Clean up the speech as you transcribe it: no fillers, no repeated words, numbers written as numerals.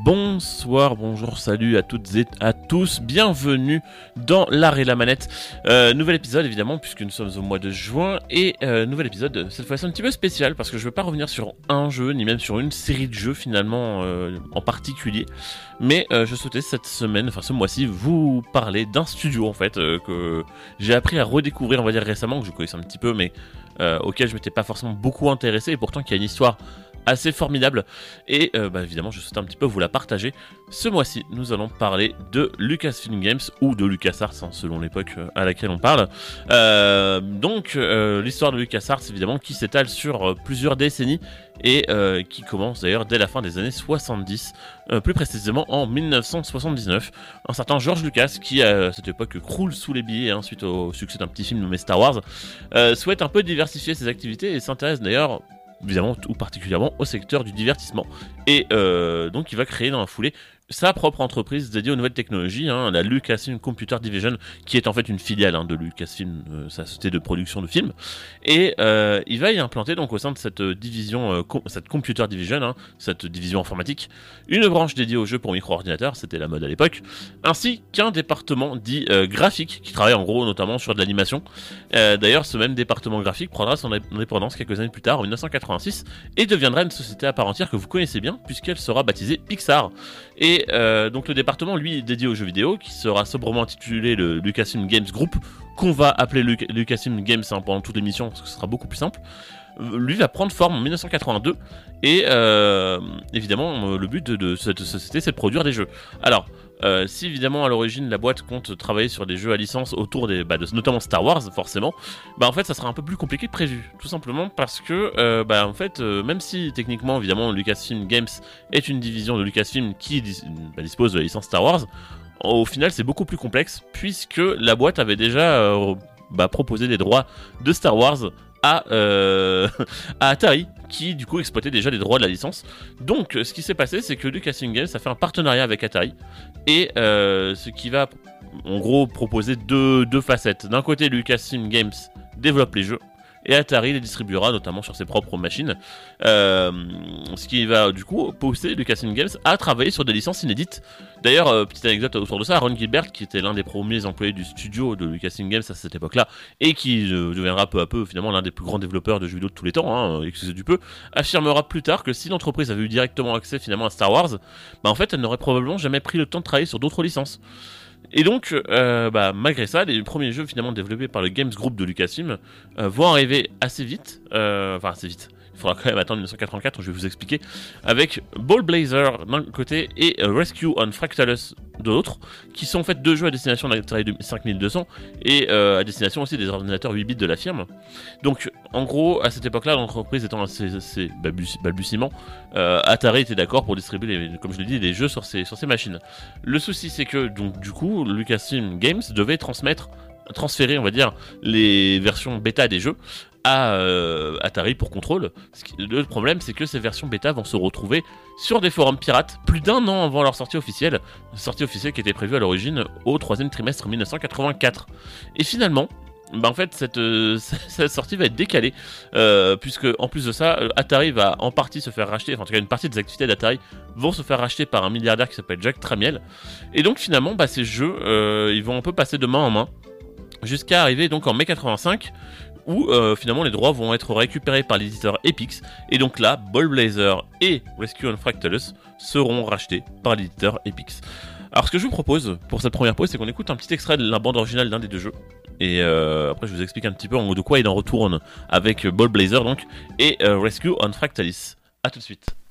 Bonsoir, bonjour, salut à toutes et à tous, bienvenue dans l'art et la manette. Nouvel épisode évidemment puisque nous sommes au mois de juin et nouvel épisode cette fois-ci un petit peu spécial parce que je ne veux pas revenir sur un jeu ni même sur une série de jeux finalement en particulier. Mais je souhaitais cette semaine, enfin ce mois-ci, vous parler d'un studio en fait que j'ai appris à redécouvrir on va dire récemment, que je connaissais un petit peu mais auquel je m'étais pas forcément beaucoup intéressé et pourtant qui a une histoire assez formidable et évidemment je souhaite un petit peu vous la partager. Ce mois-ci nous allons parler de Lucasfilm Games ou de LucasArts selon l'époque à laquelle on parle. L'histoire de LucasArts évidemment qui s'étale sur plusieurs décennies et qui commence d'ailleurs dès la fin des années 70, plus précisément en 1979. Un certain George Lucas qui à cette époque croule sous les billets suite au succès d'un petit film nommé Star Wars, souhaite un peu diversifier ses activités et s'intéresse d'ailleurs évidemment tout particulièrement au secteur du divertissement et donc il va créer dans la foulée sa propre entreprise dédiée aux nouvelles technologies, la Lucasfilm Computer Division, qui est en fait une filiale de Lucasfilm, sa société de production de films, et il va y implanter donc au sein de cette division, cette Computer Division, cette division informatique, une branche dédiée aux jeux pour micro-ordinateurs, c'était la mode à l'époque, ainsi qu'un département dit graphique, qui travaille en gros notamment sur de l'animation. D'ailleurs, ce même département graphique prendra son indépendance quelques années plus tard, en 1986, et deviendra une société à part entière que vous connaissez bien, puisqu'elle sera baptisée Pixar. Et donc le département, lui, est dédié aux jeux vidéo, qui sera sobrement intitulé le Lucasfilm Games Group, qu'on va appeler Lucasfilm Games pendant toute l'émission, parce que ce sera beaucoup plus simple. Lui va prendre forme en 1982, et évidemment, le but de cette société, c'est de produire des jeux. Alors, si évidemment à l'origine la boîte compte travailler sur des jeux à licence autour de notamment Star Wars forcément, en fait ça sera un peu plus compliqué que prévu, tout simplement parce que même si techniquement évidemment Lucasfilm Games est une division de Lucasfilm qui dispose de la licence Star Wars, au final c'est beaucoup plus complexe puisque la boîte avait déjà proposé des droits de Star Wars à Atari, qui du coup exploitait déjà les droits de la licence. Donc ce qui s'est passé, c'est que Lucasfilm Games a fait un partenariat avec Atari, et ce qui va en gros proposer deux facettes. D'un côté, Lucasfilm Games développe les jeux, et Atari les distribuera notamment sur ses propres machines, ce qui va du coup pousser Lucasfilm Games à travailler sur des licences inédites. D'ailleurs, petite anecdote autour de ça, Ron Gilbert, qui était l'un des premiers employés du studio de Lucasfilm Games à cette époque-là, et qui deviendra peu à peu finalement l'un des plus grands développeurs de jeux vidéo de tous les temps, excusez du peu, affirmera plus tard que si l'entreprise avait eu directement accès finalement à Star Wars, en fait elle n'aurait probablement jamais pris le temps de travailler sur d'autres licences. Et donc, malgré ça, les premiers jeux finalement développés par le Games Group de Lucasfilm vont arriver assez vite, il faudra quand même attendre 1984, je vais vous expliquer, avec Ball Blazer d'un côté et Rescue on Fractalus de l'autre, qui sont en fait deux jeux à destination de l'Atari 5200 et à destination aussi des ordinateurs 8 bits de la firme. Donc en gros, à cette époque-là, l'entreprise étant assez balbutiement, Atari était d'accord pour distribuer, comme je l'ai dit, les jeux sur ces machines. Le souci, c'est que donc du coup, Lucasfilm Games devait transférer, on va dire, les versions bêta des jeux à Atari pour contrôle. Le problème, c'est que ces versions bêta vont se retrouver sur des forums pirates plus d'un an avant leur sortie officielle qui était prévue à l'origine au 3e trimestre 1984. Et finalement, en fait, cette sortie va être décalée, puisque en plus de ça, Atari va en partie se faire racheter, enfin en tout cas une partie des activités d'Atari vont se faire racheter par un milliardaire qui s'appelle Jack Tramiel. Et donc finalement, ces jeux, ils vont un peu passer de main en main, jusqu'à arriver donc en mai 85, où finalement les droits vont être récupérés par l'éditeur Epix, et donc là, Ball Blazer et Rescue on Fractalus seront rachetés par l'éditeur Epix. Alors ce que je vous propose pour cette première pause, c'est qu'on écoute un petit extrait de la bande originale d'un des deux jeux, et après je vous explique un petit peu de quoi il en retourne avec Ball Blazer donc, et Rescue on Fractalus. A tout de suite.